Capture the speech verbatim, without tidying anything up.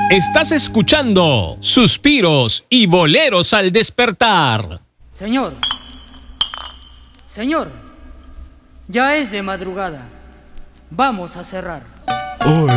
Estás escuchando Suspiros y Boleros al Despertar. Señor, señor, ya es de madrugada. Vamos a cerrar. Oye,